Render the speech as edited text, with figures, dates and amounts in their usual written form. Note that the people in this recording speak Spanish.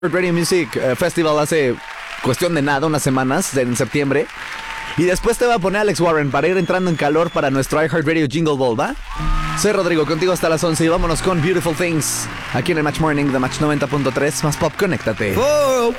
Radio Music Festival hace cuestión de nada, unas semanas, en septiembre. Y después te va a poner Alex Warren para ir entrando en calor para nuestro iHeartRadio Jingle Ball, ¿va? Soy Rodrigo, contigo hasta las 11 y vámonos con Beautiful Things. Aquí en el Match Morning de Match 90.3, más pop, conéctate. Oh.